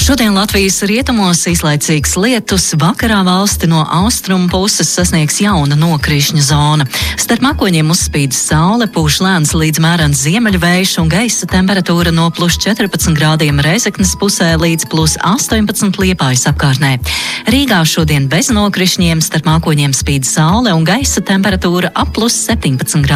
Šodien Latvijas rietumos īslaicīgs lietus, vakarā valsti no austrumu puses sasniegs jauna nokrišņa zona. Starp mākoņiem uzspīd saule, pūš lēns līdz mērens ziemeļu vējš un gaisa temperatūra no +14 grādiem Rēzeknes pusē līdz +18 Liepājas apkārtnē. Rīgā šodien bez nokrišņiem, starp mākoņiem spīd saule un gaisa temperatūra ap +17 grādiem.